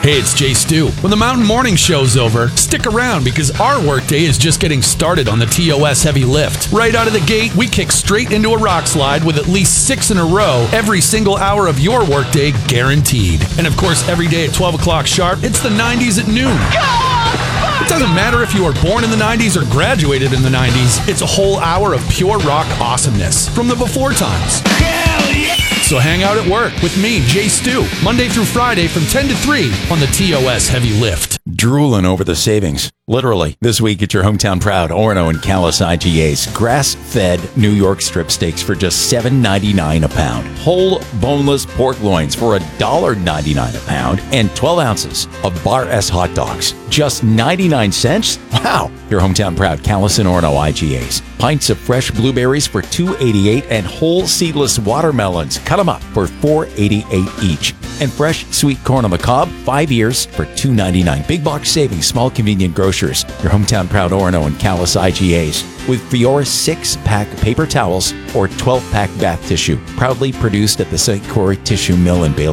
Hey, it's Jay Stu. When the Mountain Morning Show's over, stick around because our workday is just getting started on the TOS Heavy Lift. Right out of the gate, we kick straight into a rock slide with at least 6 in a row every single hour of your workday guaranteed. And of course, every day at 12 o'clock sharp, it's the 90s at noon. It doesn't matter if you were born in the 90s or graduated in the 90s, it's a whole hour of pure rock awesomeness from the before times. Hell yeah! So hang out at work with me, Jay Stu, Monday through Friday from 10 to 3 on the TOS Heavy Lift. Drooling over the savings. Literally, this week at your hometown proud Orono and Callis IGA's grass-fed New York strip steaks for just $7.99 a pound. Whole boneless pork loins for $1.99 a pound. And 12 ounces of Bar S hot dogs. Just 99 cents? Wow! Your hometown proud Callis and Orono IGA's. Pints of fresh blueberries for $2.88 and whole seedless watermelons. Cut them up for $4.88 each. And fresh sweet corn on the cob, 5 years for $2.99. Big box savings, small convenient grocers. Your hometown proud Orono and Callis IGA's. With Fiora 6-pack paper towels or 12-pack bath tissue. Proudly produced at the St. Croix Tissue Mill in Baylor.